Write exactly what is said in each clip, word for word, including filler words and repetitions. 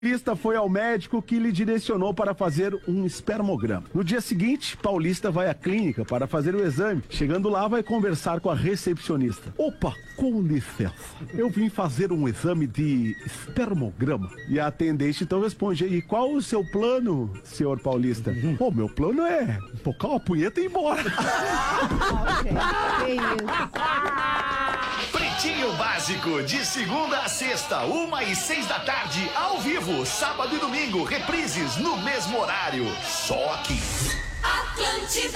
Paulista foi ao médico que lhe direcionou para fazer um espermograma. No dia seguinte, Paulista vai à clínica para fazer o exame. Chegando lá, vai conversar com a recepcionista. Opa, com licença, eu vim fazer um exame de espermograma. E a atendente então responde, e qual o seu plano, senhor Paulista? O oh, meu plano é tocar uma punheta e ir embora. Que isso? Pretinho Básico, de segunda a sexta, uma e seis da tarde, ao vivo, sábado e domingo, reprises no mesmo horário, só aqui. Atlântida.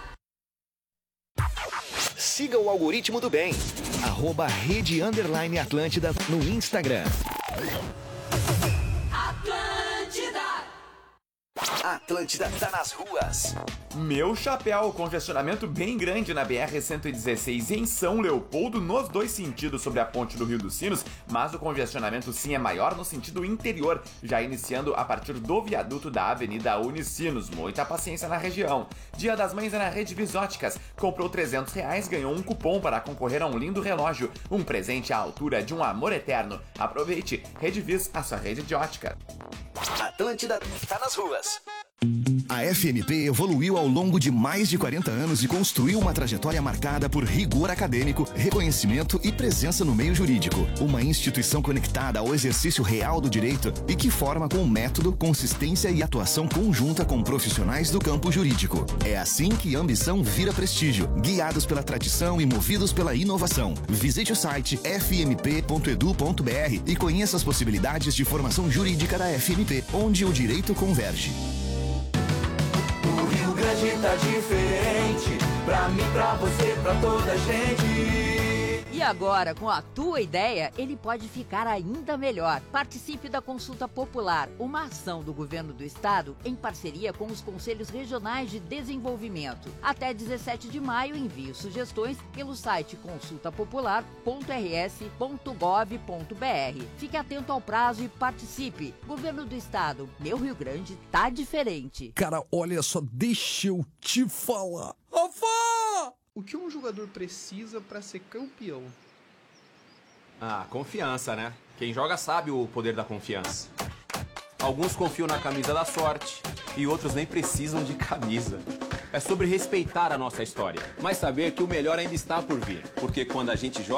Siga o algoritmo do bem, arroba rede underline Atlântida no Instagram. Atlântida tá nas ruas. Meu chapéu, congestionamento bem grande na B R cento e dezesseis em São Leopoldo, nos dois sentidos sobre a ponte do Rio dos Sinos, mas o congestionamento sim é maior no sentido interior, já iniciando a partir do viaduto da Avenida Unicinos. Muita paciência na região. Dia das Mães é na Rede Visóticas. Comprou trezentos reais, ganhou um cupom para concorrer a um lindo relógio. Um presente à altura de um amor eterno. Aproveite. Rede Vis, a sua rede de ótica. Atlântida tá nas ruas. A F M P evoluiu ao longo de mais de quarenta anos e construiu uma trajetória marcada por rigor acadêmico, reconhecimento e presença no meio jurídico. Uma instituição conectada ao exercício real do direito e que forma com método, consistência e atuação conjunta com profissionais do campo jurídico. É assim que a ambição vira prestígio, guiados pela tradição e movidos pela inovação. Visite o site f m p ponto e d u ponto b r e conheça as possibilidades de formação jurídica da F M P, onde o direito converge. O Rio Grande tá diferente, pra mim, pra você, pra toda a gente. E agora, com a tua ideia, ele pode ficar ainda melhor. Participe da Consulta Popular, uma ação do Governo do Estado em parceria com os Conselhos Regionais de Desenvolvimento. Até dezessete de maio, envie sugestões pelo site consulta popular ponto r s ponto gov ponto b r. Fique atento ao prazo e participe. Governo do Estado, meu Rio Grande tá diferente. Cara, olha só, deixa eu te falar. Rafa! O que um jogador precisa para ser campeão? Ah, confiança, né? Quem joga sabe o poder da confiança. Alguns confiam na camisa da sorte e outros nem precisam de camisa. É sobre respeitar a nossa história, mas saber que o melhor ainda está por vir. Porque quando a gente joga